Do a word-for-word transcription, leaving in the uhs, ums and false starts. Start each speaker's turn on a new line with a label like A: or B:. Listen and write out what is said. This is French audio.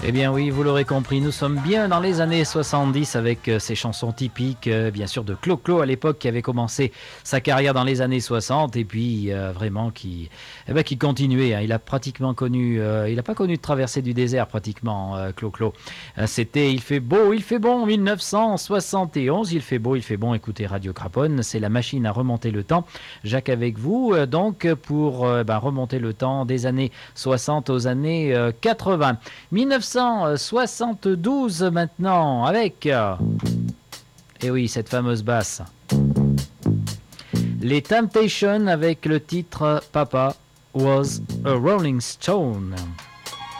A: Eh bien oui, vous l'aurez compris, nous sommes bien dans les années soixante-dix avec euh, ces chansons typiques, euh, bien sûr de Clo-Clo à l'époque qui avait commencé sa carrière dans les années soixante et puis euh, vraiment qui, eh ben, qui continuait. Hein. Il a pratiquement connu, euh, il n'a pas connu de traversée du désert pratiquement, euh, Clo-Clo. Euh, c'était Il fait beau, il fait bon, mille neuf cent soixante et onze, il fait beau, il fait bon, écoutez Radio Craponne, c'est la machine à remonter le temps. Jacques avec vous, euh, donc pour euh, ben, remonter le temps des années soixante aux années euh, quatre-vingts. mille neuf cent soixante-douze maintenant avec, euh, et oui, cette fameuse basse. Les Temptations avec le titre Papa Was a Rolling Stone.